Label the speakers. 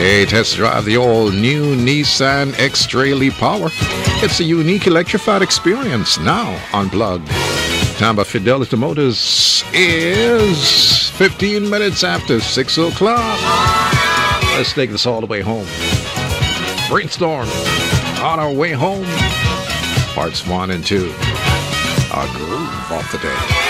Speaker 1: Hey, test drive the all-new Nissan X-Trail e-Power. It's a unique electrified experience now unplugged. Time by Fidelity Motors is 15 minutes after 6 o'clock. Let's take this all the way home. Brainstorm on our way home. Parts 1 and 2. Our groove of the day.